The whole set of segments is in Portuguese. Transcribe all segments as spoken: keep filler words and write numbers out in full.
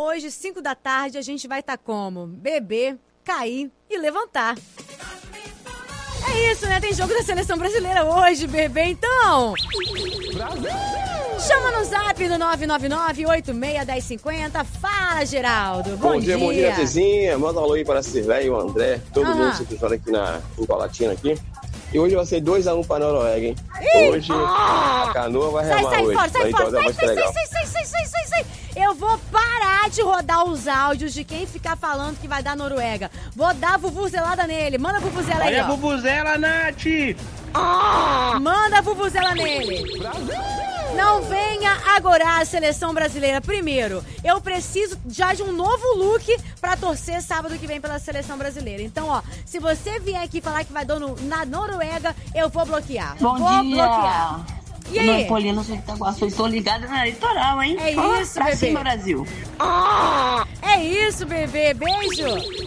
hoje, cinco da tarde, a gente vai estar como? Beber, cair e levantar. É isso, né? Tem jogo da Seleção Brasileira hoje, bebê. Então, Brasil! Chama no zap do nove nove nove, oito seis, um zero cinco zero. Fala, Geraldo. Bom, bom dia. dia. Bom dia, Tezinha. Manda um alô aí para a Cirlé e o André. Todo Aham. mundo se cruzando aqui na Colatina aqui. E hoje vai ser dois a um para a Noruega, hein? Ih! Hoje a canoa vai Sai, remar sai hoje. fora, sai Aí, fora. então, Sai, vai ser sai, legal. sai, sai, sai, sai, sai, sai. Eu vou parar de rodar os áudios de quem ficar falando que vai dar Noruega. Vou dar a vuvuzelada nele. Manda a vuvuzela aí, Olha ó. a vuvuzela, Nath! Manda a vuvuzela nele. Não venha agorar a Seleção Brasileira. Primeiro, eu preciso já de um novo look pra torcer sábado que vem pela Seleção Brasileira. Então, ó, se você vier aqui falar que vai dar no, na Noruega, eu vou bloquear. Bom vou dia. bloquear. E aí? Poliana, eu estou ligada na litoral, hein? É Ó, isso, pra bebê. cima, Brasil. É isso, bebê. Beijo.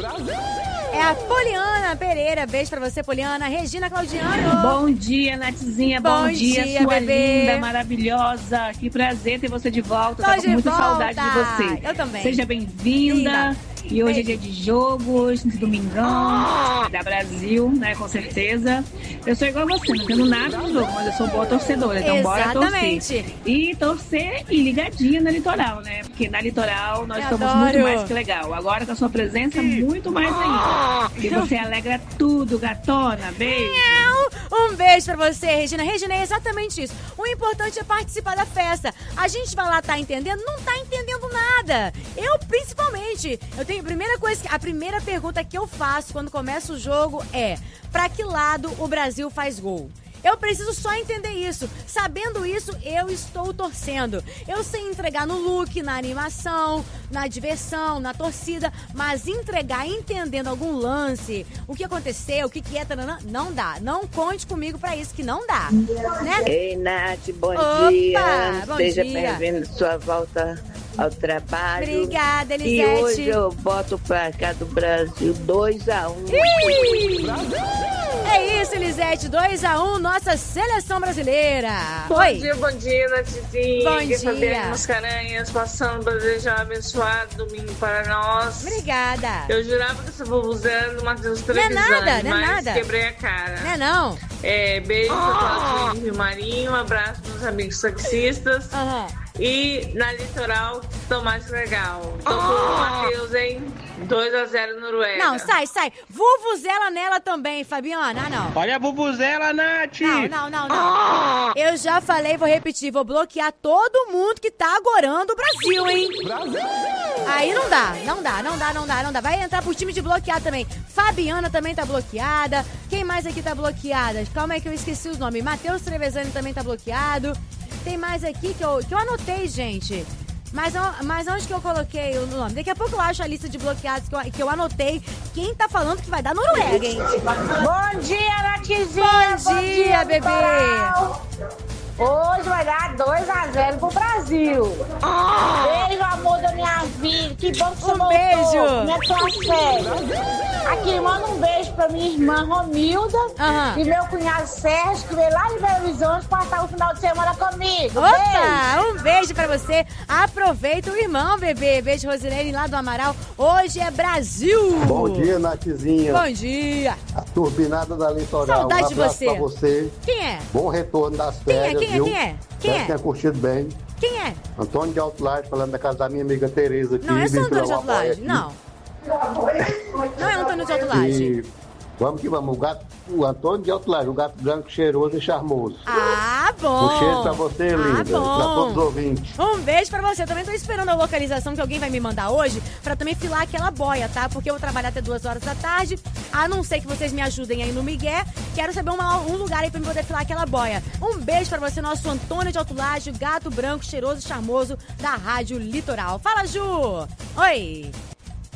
É a Poliana Pereira. Beijo pra você, Poliana. Regina Claudiano. Bom dia, Nathzinha. Bom, Bom dia, dia, sua bebê. linda, maravilhosa. Que prazer ter você de volta. Tô Tava de com muita volta. saudade de você. Eu também. Seja bem-vinda. Linda. E hoje Beijo. é dia de jogos, domingão, da Brasil, né? Com certeza. Eu sou igual a você, não entendo nada do jogo, mas eu sou boa torcedora. Então bora Exatamente. torcer. E torcer e ligadinha na litoral, né? Porque na litoral nós Eu somos adoro. muito mais que legal. Agora com a sua presença, muito mais ainda. E você alegra tudo, gatona. Beijo. Um beijo pra você, Regina. Regina, é exatamente isso. O importante é participar da festa. A gente vai lá, tá entendendo? Não tá entendendo nada. Eu, principalmente. Eu tenho a primeira coisa, que- a primeira pergunta que eu faço quando começa o jogo é: pra que lado o Brasil faz gol? Eu preciso só entender isso. Sabendo isso, eu estou torcendo. Eu sei entregar no look, na animação, na diversão, na torcida, mas entregar entendendo algum lance, o que aconteceu, o que que é, taranã, não dá. Não conte comigo pra isso, que não dá. Né? Ei, Nath, bom Opa, dia. bom Seja dia. bem-vindo à sua volta ao trabalho. Obrigada, E Elisete. hoje eu boto pra cá do Brasil dois a um. Ih! É isso, Elisete. dois a um, nossa seleção brasileira. Bom Oi. dia, bom dia, Nathzinha. Bom Aqui é dia. Fabiana Mascarenhas, passando para desejar um abençoado domingo para nós. Obrigada. Eu jurava que essa vuvuzela do Matheus Não é Trevisan, nada, não é mas nada. quebrei a cara. Não é não? É, beijo pra todos do Rio Marinho, um abraço pros amigos taxistas. Aham. E na litoral, tô mais legal. Tô com o Matheus, hein? dois a zero Noruega. Não, sai, sai. Vuvuzela nela também, Fabiana. Ah, não. Olha a vuvuzela, Nath! Não, não, não, não. Eu já falei, vou repetir. Vou bloquear todo mundo que tá agorando o Brasil, hein? Brasil! Aí não dá, não dá, não dá, não dá, não dá. Vai entrar pro time de bloquear também. Fabiana também tá bloqueada. Quem mais aqui tá bloqueada? Calma aí que eu esqueci os nomes. Matheus Trevisani também tá bloqueado. Tem mais aqui que eu, que eu anotei, gente. Mas, on- mas onde que eu coloquei o nome? Daqui a pouco eu acho a lista de bloqueados que eu, que eu anotei. Quem tá falando que vai dar Noruega, hein? Bom dia, Nathzinha. Bom dia, bebê. litoral. Hoje vai dar dois a zero pro Brasil. Beijo, amor da minha vida. Que bom que você Um voltou. beijo. Como é que tá as férias? Aqui, manda um beijo pra minha irmã Romilda Aham. e meu cunhado Sérgio, que veio lá de Belo Horizonte passar o final de semana comigo. Beijo. Opa, um beijo pra você. Aproveita o irmão, bebê. Beijo, Rosilene, lá do Amaral. Hoje é Brasil. Bom dia, Nathzinha. Bom dia. A turbinada da Litoral. Saudade um de abraço você. pra você. Quem é? Bom retorno das Quem é? férias, Quem é? viu? Quem é? Quem Espero é? que tenha curtido bem. Quem é? Antônio de Alto Laje, falando da casa da minha amiga Tereza aqui. Não é só vim Antônio pela de Alto Uapoia Laje, aqui. não. Não é Antônio de Alto Laje. E vamos que vamos. O, gato, o Antônio de Alto Laje, o gato branco cheiroso e charmoso. Ah, bom. Um cheiro pra você, Ah, linda. bom. Pra todos os ouvintes. Um beijo pra você. Também tô esperando a localização que alguém vai me mandar hoje pra também filar aquela boia, tá? Porque eu vou trabalhar até duas horas da tarde. A não ser que vocês me ajudem aí no Miguel. Quero saber uma- um lugar aí pra me poder filar aquela boia. Um beijo pra você, nosso Antônio de Alto Laje, gato branco, cheiroso e charmoso da Rádio Litoral. Fala, Ju! Oi!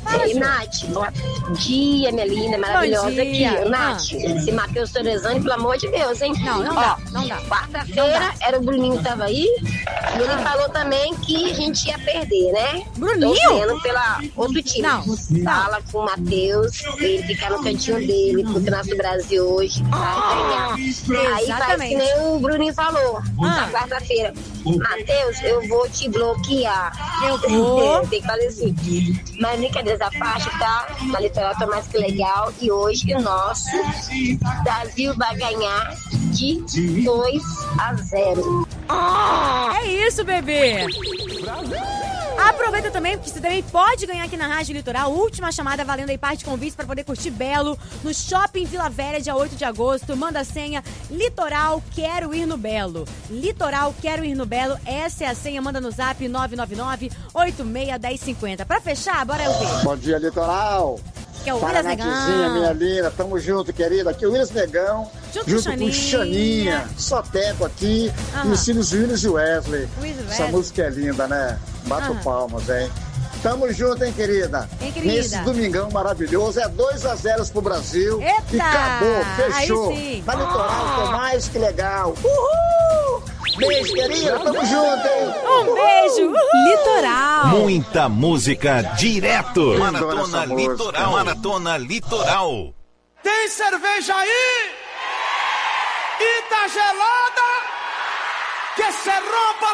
Fala, Ei, Ju. Nath, bom dia, minha linda, maravilhosa. Bom dia. Aqui, Nath, Ah. esse Matheus Torezani, pelo amor de Deus, hein? Não, não Ó, dá, não dá. Quarta-feira era o Bruninho que tava aí. E ele falou também que a gente ia perder, né? Bruninho? Torcendo pela outro time. Não, Fala com o Matheus, ele ficar no cantinho dele, porque o nosso Brasil hoje vai ganhar. Aí faz Exatamente. que nem o Bruninho falou, Ah. na quarta-feira. Matheus, eu vou te bloquear. Eu vou. Tem que fazer assim. Mas brincadeiras à parte, tá? Na Litoral tá mais que legal. E hoje o nosso Brasil vai ganhar de dois a zero. É isso, bebê. Aproveita também, porque você também pode ganhar aqui na Rádio Litoral. Última chamada valendo aí parte de convites para poder curtir Belo no Shopping Vila Velha, dia oito de agosto. Manda a senha Litoral Quero Ir no Belo. Litoral Quero Ir no Belo. Essa é a senha. Manda no zap nove nove nove, oito seis, um zero cinco zero. Pra fechar, bora eu ver. Bom dia, Litoral. Que é o Para Willis Natizinha, Negão. minha linda. Tamo junto, querida. Aqui é o Willis Negão. Junto junto com com Xaninha. Xaninha. Só teco aqui. Aham. E os filhos Willis e Wesley. Willis e Essa Wesley. música é linda, né? Bato Aham. palmas, hein? Tamo junto, hein, querida? Hein, querida? Nesse domingão maravilhoso. É dois a zero pro Brasil. Eita! E acabou, fechou. Aí sim. Na Litoral, tô mais que legal. Uhul! Beijo, querida. Tamo junto, hein? Um beijo. Uhul. Litoral. Muita música direto. Eu adoro Maratona essa música. Litoral. Maratona Litoral. Tem cerveja aí? E tá gelada? Que se rompa